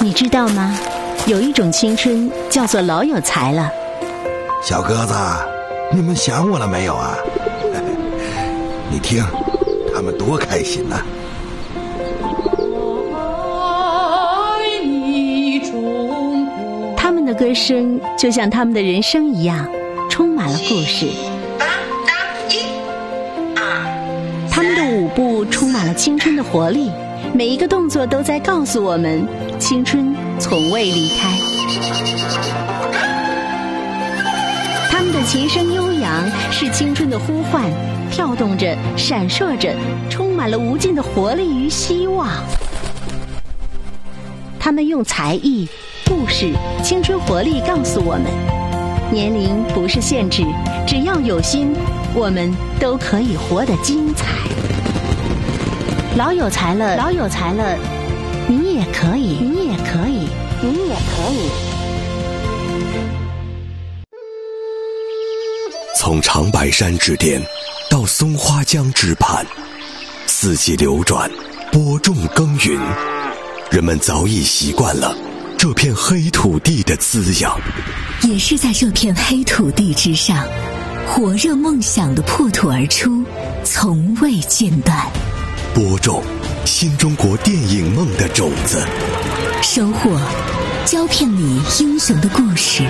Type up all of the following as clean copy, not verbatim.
你知道吗？有一种青春叫做老有才了。 小鸽子，你们想我了没有啊？你听，他们多开心呐！ 他们的歌声就像他们的人生一样，充满了故事。他们的舞步充满了青春的活力，每一个动作都在告诉我们，青春从未离开。他们的琴声悠扬，是青春的呼唤，跳动着，闪烁着，充满了无尽的活力与希望。他们用才艺、故事、青春活力告诉我们，年龄不是限制，只要有心，我们都可以活得精彩。老有才了，老有才了，你也可以，你也可以，你也可以。 从长白山之巅到松花江之畔，四季流转，播种耕耘，人们早已习惯了这片黑土地的滋养。 也是在这片黑土地之上，火热梦想的破土而出，从未间断。 播种新中国电影梦的种子， 收获胶片里英雄的故事。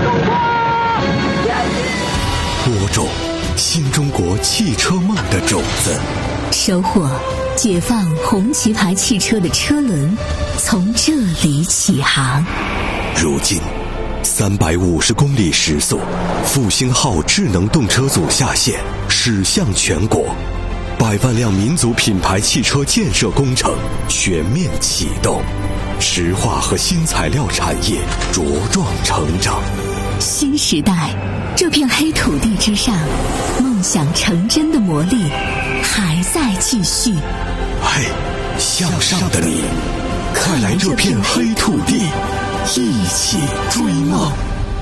播种新中国汽车梦的种子， 收获解放红旗牌汽车的车轮从这里起航。 如今350公里时速，复兴号智能动车组下线，驶向全国，100万辆民族品牌汽车建设工程全面启动，石化和新材料产业茁壮成长。 新时代，这片黑土地之上，梦想成真的魔力还在继续。 嘿，向上的你，快来这片黑土地，一起追梦。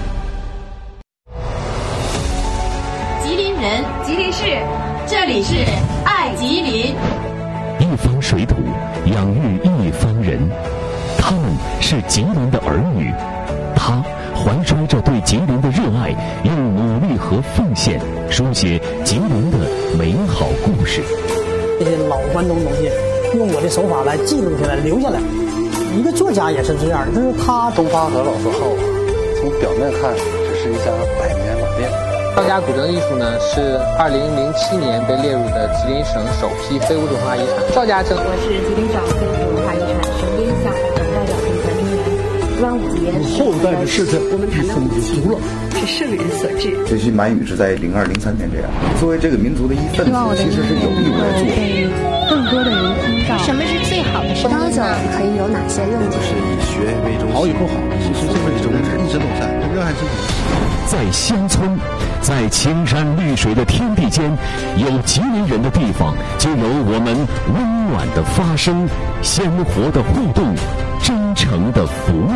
吉林人，吉林市，这里是爱吉林。 一方水土养育一方人，他们是吉林的儿女，他怀揣着对吉林的热爱，用努力和奉献书写吉林的美好故事。 这些老关东东西，用我的手法来记录下来，留下来。一个作家也是这样，就是他东方和老字号，从表面看只是一家百年老店。 赵家古筝艺术呢，是2007年被列入的吉林省首批非物质文化遗产。赵家筝， 我是吉林省非物质文化遗产省编下总代表评传人员。端午节， 后代的事情，我们谈到足了， 是圣人所致。 这些满语是在02、03年这样。作为这个民族的一份子，其实是有义务来做。 更多的人听到什么是最好的生命呢？ 可以有哪些用途？ 就是以学为中心，好与不好，其实这份宗旨一直都在，热爱生活。 在乡村，在青山绿水的天地间，有吉林人的地方，就有我们温暖的发声，鲜活的互动，真诚的服务。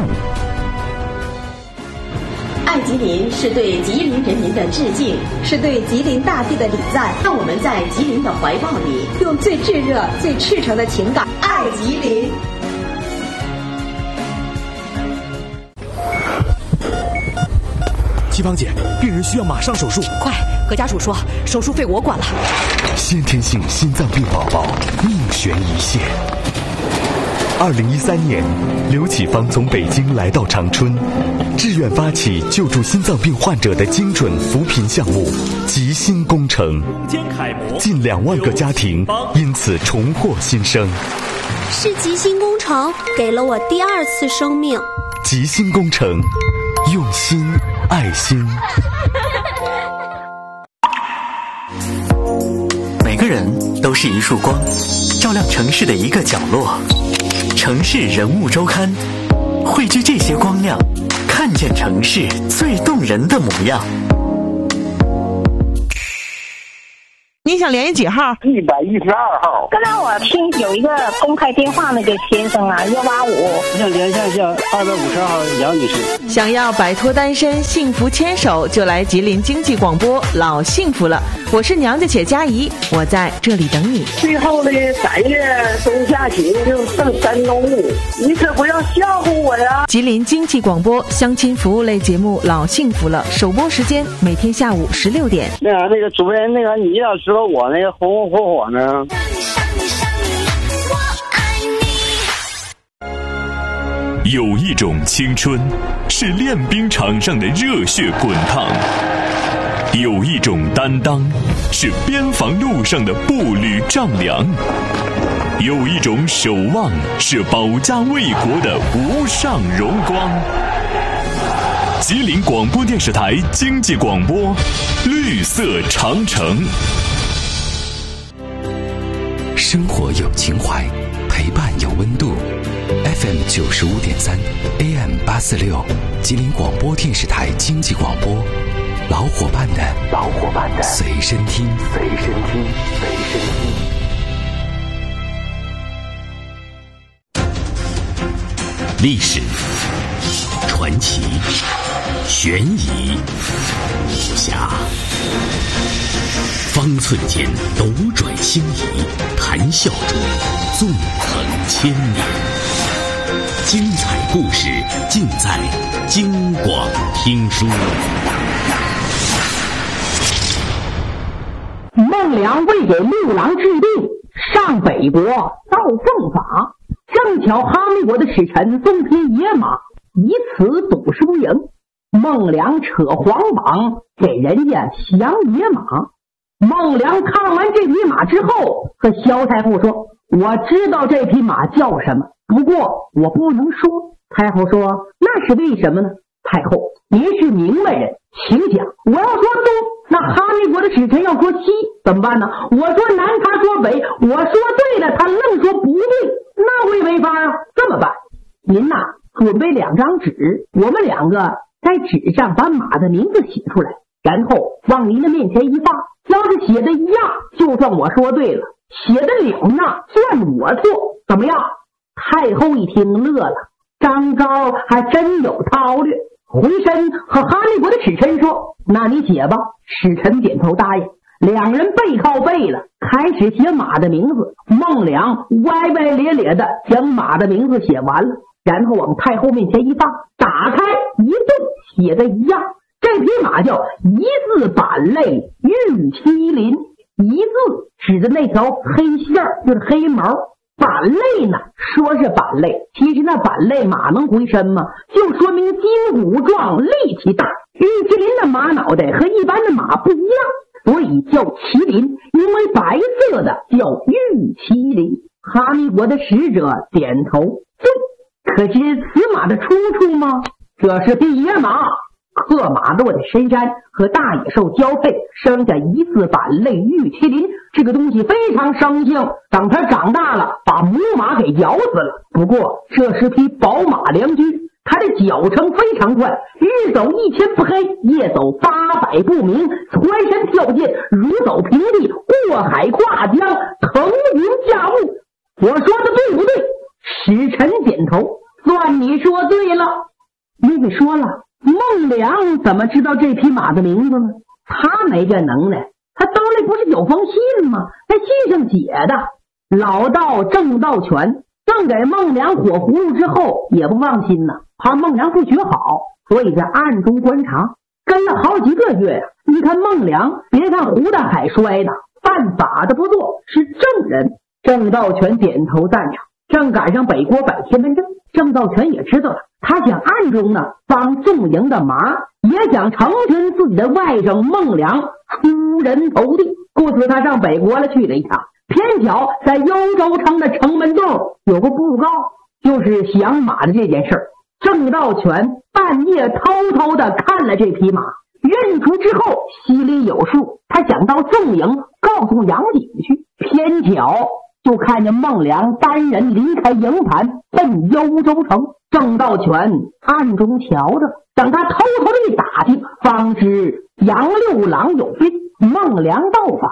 爱吉林是对吉林人民的致敬，是对吉林大地的礼赞。让我们在吉林的怀抱里，用最炙热、最赤诚的情感爱吉林。 季芳姐，病人需要马上手术， 快和家属说，手术费我管了。 先天性心脏病宝宝命悬一线。2013年，刘启芳从北京来到长春，志愿发起救助心脏病患者的精准扶贫项目“吉心工程”，近2万个家庭因此重获新生。 是吉心工程给了我第2次生命。 吉心工程，用心爱心。 每个人都是一束光，照亮城市的一个角落。城市人物周刊，汇聚这些光亮，看见城市最动人的模样。 你你想联系几号 ？112号。 刚才我听有一个公开电话，那个先生啊，185。 我想连线一下252号杨女士。 想要摆脱单身，幸福牵手，就来吉林经济广播，老幸福了。我是娘家且佳怡，我在这里等你。 最后的3月中下旬就剩3周目，你可不要笑话我呀！ 吉林经济广播相亲服务类节目《老幸福了》，首播时间每天下午16点。 那个主持人，你要知道我那个红红火火呢。 有一种青春是练兵场上的热血滚烫，有一种担当是边防路上的步履丈量，有一种守望是保家卫国的无上荣光。吉林广播电视台经济广播，绿色长城。 生活有情怀，陪伴有温度。FM 95.3 AM 846，吉林广播电视台经济广播，老伙伴的随身听。 历史、传奇、悬疑、武侠，方寸间斗转星移，谈笑中纵横千年。精彩故事尽在京广听书。 孟良为给陆郎治病，上北国造凤法，正巧哈密国的使臣送匹野马，以此赌输赢。孟良扯黄榜给人家降野马。孟良看完这匹马之后，和萧太后说：“我知道这匹马叫什么，不过我不能说。”太后说：“那是为什么呢？”太后，您是明白人，请讲。我要说东，那哈密国的使臣要说西，怎么办呢？我说南，他说北，我说对了，他愣说不对，那会违法啊？这么办？您呐，准备2张纸，我们2个在纸上把马的名字写出来，然后往您的面前一放，要是写的一样，就算我说对了；写的了呢，算我错，怎么样？太后一听乐了，张昭还真有韬略，回身和哈密国的使臣说：“那你写吧。”使臣点头答应。2人背靠背了，开始写马的名字。孟良歪歪咧咧的将马的名字写完了，然后往太后面前一放，打开一对，写的一样。这匹马叫一字板类玉麒麟，一字指的那条黑线就是黑毛，板类呢说是板类，其实那板类马能回身吗？就说明筋骨壮，力气大。玉麒麟的马脑袋和一般的马不一样，所以叫麒麟，因为白色的叫玉麒麟。哈密国的使者点头对，可知此马的出处吗？这是匹野马，克马落在深山，和大野兽交配，生下一字板类玉麒麟。这个东西非常生性，等它长大了，把母马给咬死了。不过这是匹宝马良驹，它的脚程非常快，日走1000不黑，夜走800不明，蹿山跳涧，如走平地，过海跨江，腾云驾雾。我说的对不对？使臣点头，算你说对了。你给说了，孟良怎么知道这匹马的名字呢？他没这能耐，他兜里不是有封信吗？在信上写的，老道郑道全赠给孟良火葫芦之后也不放心呢，怕孟良不学好，所以在暗中观察，跟了好几个月呀。你看孟良，别看胡大海摔的，犯法的不做，是正人。郑道全点头赞成。正赶上北国摆天门阵，郑道全也知道了，他想暗中呢帮纵营的马，也想成全自己的外甥孟良出人头地，故此他上北国了去了一趟。偏巧在幽州城的城门洞有个布告，就是降马的这件事儿。郑道全半夜偷偷的看了这匹马，认出之后心里有数，他想到纵营告诉杨景去，偏巧就看见孟良单人离开营盘奔幽州城。郑道全暗中瞧着，等他偷偷的一打听，方知杨六郎有病，孟良道法。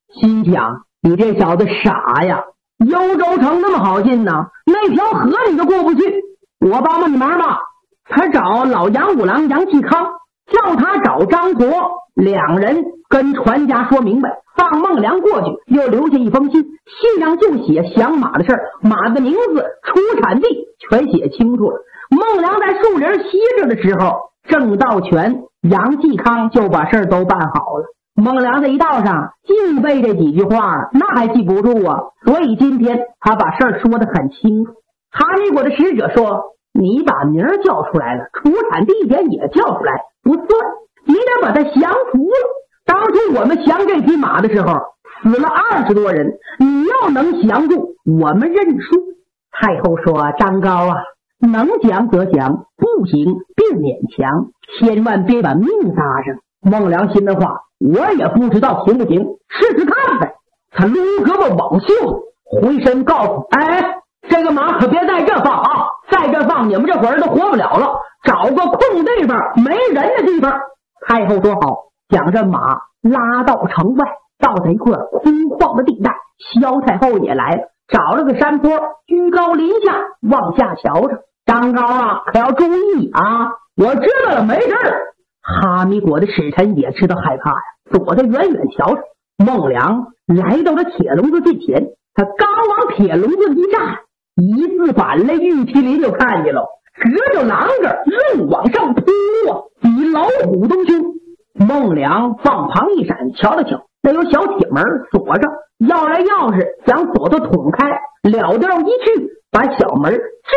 心想你这小子傻呀，幽州城那么好进呢，那条河你都过不去。我帮帮你忙吧。他找老杨五郎杨继康，叫他找张国，两人跟船家说明白，放孟良过去，又留下一封信，信上就写降马的事儿，马的名字、出产地全写清楚了。孟良在树林歇着的时候，郑道全、杨继康就把事儿都办好了。孟良在一道上记背这几句话，那还记不住啊，所以今天他把事儿说得很清楚。哈密国的使者说，你把名儿叫出来了，出产地点也叫出来不算，你得把他降服了。当初我们降这匹马的时候死了20多人，你要能降住，我们认输。太后说，张高啊，能降则降，不行别勉强，千万别把命搭上。孟良心的话，我也不知道行不行，试试看呗。他撸胳膊挽袖子，回身告诉这个马可别在这放啊，在这放你们这会儿都活不了了，找个空地方没人的地方。太后说好，将这马拉到城外，到了一块空旷的地带。萧太后也来了，找了个山坡，居高临下往下瞧着。张高啊，可要注意啊！我知道了，没事儿。哈密国的使臣也知道害怕呀，躲得远远瞧着。孟良来到了铁笼子近前，他刚往铁笼子一站，一字板来玉麒麟就看见了，隔着廊着愣往上扑啊，比老虎都凶。孟良往旁一闪，瞧了瞧，那有小铁门锁着，要来钥匙想锁它捅开，了掉一去，把小门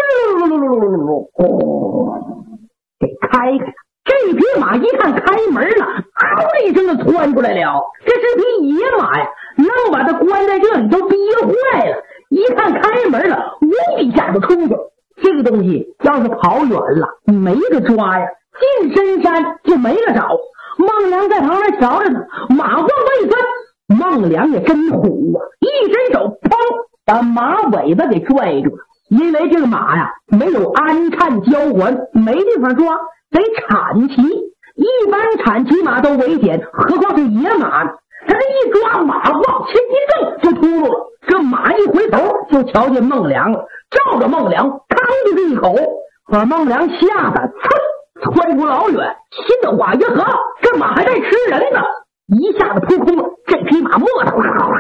给开开了。这匹马一看开门了，嗷的一声就窜出来了。这是匹野马呀，能把它关在这里都逼坏了。一看开门了，呜一下就冲去。这个东西要是跑远了，没个抓呀，进深山就没个找。孟良在旁边瞧着呢，马往外一钻，孟良也真虎啊，一伸手砰把马尾巴给拽住了。因为这个马呀没有鞍颤交环，没地方抓，得铲骑，一般铲骑马都危险，何况是野马呢？他这一抓，马往前一蹬就秃噜了。这马一回头就瞧见孟良了，照着孟良吭就是一口，把孟良吓得窜出老远，心的话呀呵，这马还在吃人呢，一下子扑空了。这匹马没头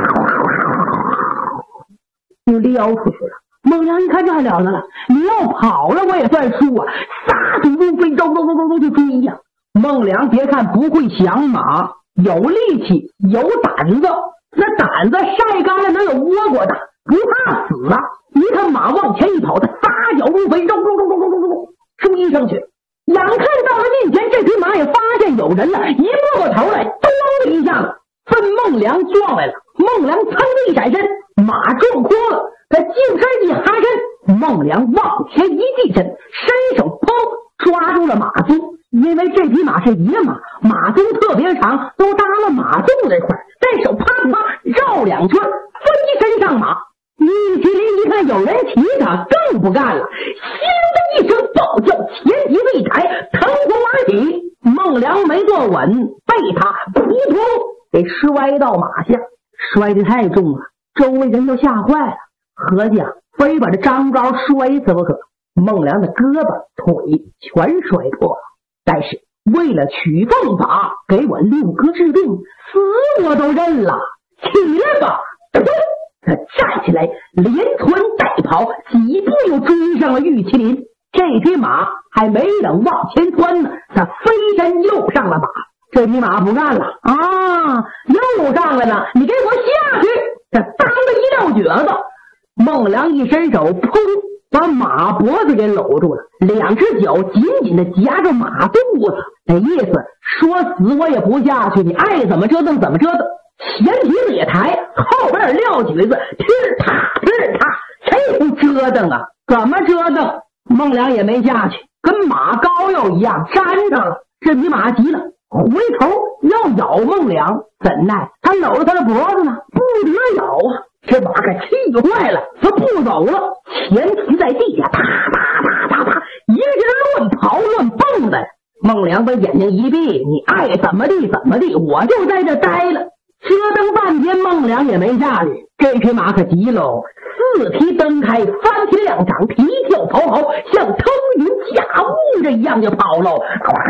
就撩出去了。孟良一看这还了得了，你要跑了我也算输啊，撒腿如飞，走就追呀。孟良别看不会降马，有力气有胆子，那胆子晒干了能有倭瓜大，不怕死啊。一看马往前一跑，他撒脚如飞，追上去。眼看到了近前，这匹马也发现有人了，一摸过头来，咚的一下子奔孟良撞来了。孟良噌的一闪身，马撞空了，他净身一哈身，孟良往前一递身，伸手砰抓住了马鬃。因为这匹马是野马，马鬃特别长，都搭了马肚这块，带手啪啪绕两圈，飞身上马。玉麒麟一看有人骑他，更不干了，心的一声暴叫，前蹄子一抬，腾空而起。孟良没坐稳，被他扑通给摔到马下，摔得太重了，周围人都吓坏了，合计非把这张高摔死不可。孟良的胳膊腿全摔破了，但是为了取凤法给我六哥治病，死我都认了。起来吧！他站起来，连窜带跑，几步又追上了玉麒麟。这匹马还没等往前窜呢，他飞身又上了马。这匹马不干了啊，又上来了，你给我下去！他当了一撂蹶子。孟良一伸手，砰，把马脖子给搂住了，两只脚紧紧的夹着马肚子，那意思说死我也不下去，你爱怎么折腾怎么折腾。前蹄子也抬，后边撂蹶子，踢踏踢踏，谁不折腾啊？怎么折腾？孟良也没下去，跟马高又一样粘上了。这匹马急了，回头要咬孟良，怎奈他搂着他的脖子呢，不得咬啊！这马可气坏了，他不走了，前蹄在地下啪啪啪啪啪，一个劲乱跑乱蹦的。孟良把眼睛一闭，你爱怎么地怎么地，我就在这待了。 折腾半天，孟良也没下去。这匹马可急喽，四蹄蹬开，翻蹄两掌，蹄跳跑好，像腾云驾雾这一样就跑喽。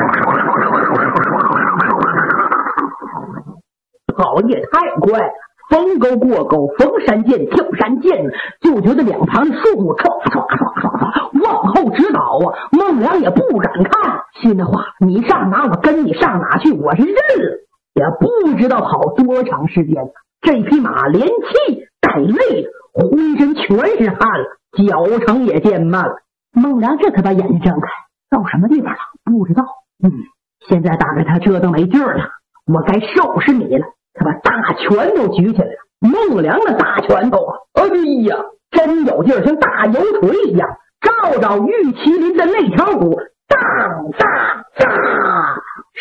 跑也太快了，逢沟过沟，逢山涧跳山涧，就觉得两旁的树木唰唰唰唰唰往后直倒啊！孟良也不敢看，心里话：你上哪我跟你上哪去，我是认了。也不知道跑多长时间了，这匹马连气带累的，浑身全是汗了，脚程也渐慢了。孟良这才把眼睛睁开，到什么地方了？不知道。现在大概他折腾没劲儿了，我该收拾你了。他把大拳头举起来了，孟良的大拳头啊，哎呀，真有劲儿，像大油锤一样，照着玉麒麟的肋条骨，当当当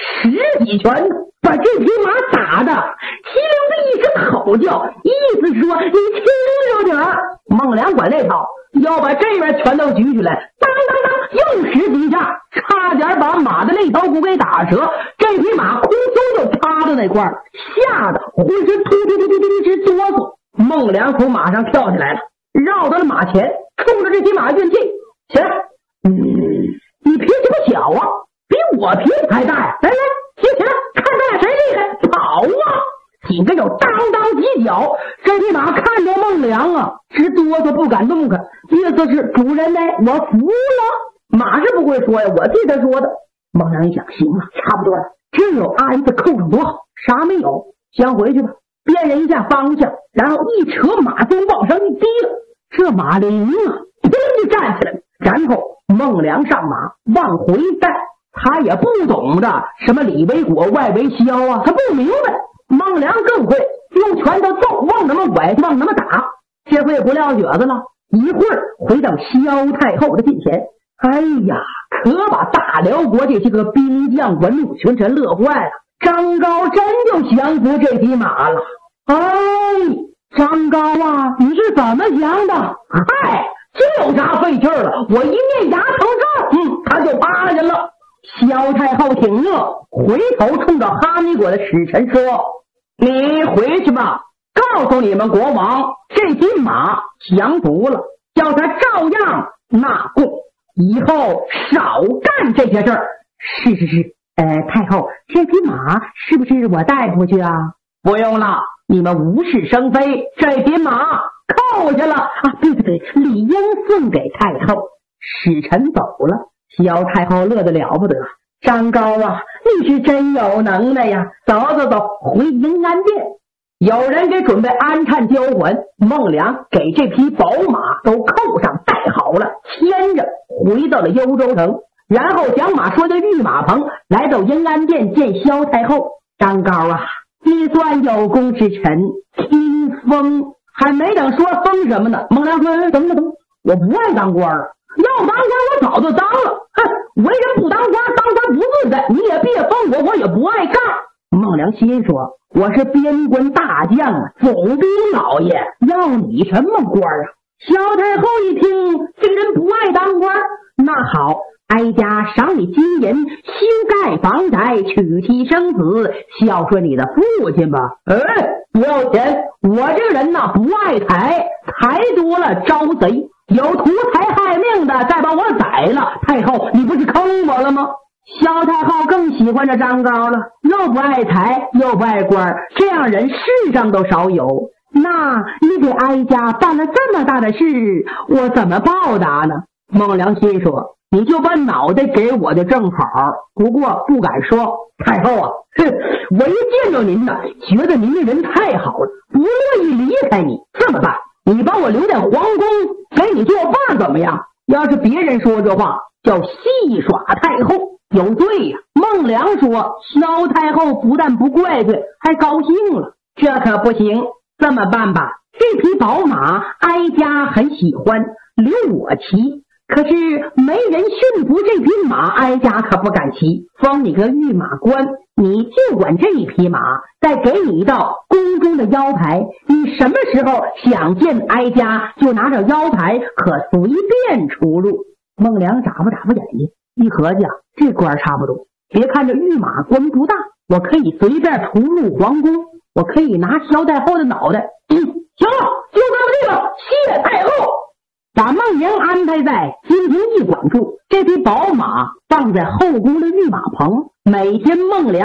，10几拳把这匹马打的麒麟的一声吼叫，意思是说你轻着点儿。孟良管那套，要把这边拳头举起来，当当当，又10几下，差点把马的肋条骨给打折。这匹马空中就趴在那块儿，吓得浑身突突突突突直哆嗦。孟良从马上跳起来了，绕到了马前，冲着这匹马运气：“起来，你脾气不小啊，比我脾气还大呀！来来，起来，看咱俩谁厉害！跑啊！”几个有当当几脚，这匹马看着孟良啊，直哆嗦不敢动弹，意思是主人呢，我服了。马是不会说呀，我替他说的。孟良一想，行了，差不多了，这有鞍子扣上多好，啥没有，先回去吧。辨认一下方向，然后一扯马鬃往上一提了，这马灵啊，砰就站起来了。然后孟良上马往回带，他也不懂的什么里为果外为消啊，他不明白。孟良更会用拳头揍，往那么崴，往那么打。这回也不撂蹶子了，一会儿回到萧太后的近前。哎呀，可把大辽国这些个兵将文武群臣乐坏了。张高真就降服这匹马了。哎，张高啊，你是怎么降的？嗨，这有啥费劲儿了？我一面牙疼这，他就趴下了。萧太后挺乐，回头冲着哈密国的使臣说：“你回去吧，告诉你们国王，这匹马降服了，叫他照样纳贡，以后少干这些事儿。”是，太后，这匹马是不是我带回去啊？不用了，你们无事生非，这匹马扣下了啊！对，理应送给太后。使臣走了，萧太后乐得了不得。张高啊，你是真有能耐呀！走，回迎安殿。有人给准备安产交还，孟良给这匹宝马都扣上带好了，牵着回到了幽州城，然后将马说到御马棚，来到迎安殿见萧太后。张高啊，你算有功之臣，听封。还没等说封什么呢，孟良说：“等，我不爱当官了，要当官我早就当了。为人不当官，当官不自在，你也别封我，我也不爱干。”孟良心说：“我是边关大将啊，总兵老爷，要你什么官啊？”萧太后一听，这个人不爱当官，那好，哀家赏你金银，修盖房宅，娶妻生子，孝顺你的父亲吧。不要钱，我这个人呐，不爱财，财多了招贼，有图财害命的再把我宰了，太后你不是坑我了吗？萧太后更喜欢这张高了，又不爱财又不爱官，这样人世上都少有。那你给哀家办了这么大的事，我怎么报答呢？孟良心说：“你就把脑袋给我就正好，不过不敢说。太后啊，我一见着您呢，觉得您这人太好了，不乐意离开你。这么办，你把我留在皇宫，给你做伴怎么样？要是别人说这话，叫戏耍太后，有罪呀。”孟良说：“萧太后不但不怪罪，还高兴了。这可不行，这么办吧，这匹宝马哀家很喜欢，留我骑。可是没人驯服这匹马，哀家可不敢骑，封你个御马官，你就管这匹马，再给你一道宫中的腰牌，你什么时候想见哀家，就拿着腰牌，可随便出入。”孟良眨巴眼睛，一合计，这官差不多。别看这御马官不大，我可以随便出入皇宫。 我可以拿萧太后的脑袋。行了，就这么地了，谢太后。把孟良安排在金庭驿管处，这匹宝马放在后宫的御马棚，每天孟良